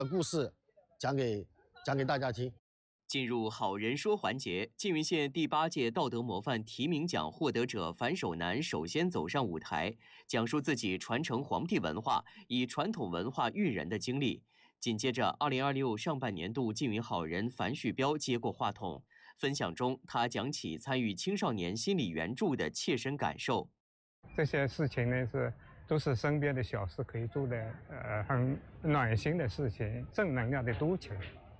故事讲给大家听。 进入好人说环节，缙云县第8届道德模范提名奖获得者樊守南首先走上舞台，讲述自己传承黄帝文化、以传统文化育人的经历。紧接着，2026上半年度缙云好人樊旭彪接过话筒，分享中他讲起参与青少年心理援助的切身感受。 这些事情呢都是身边的小事可以做的，很暖心的事情，正能量的多起来。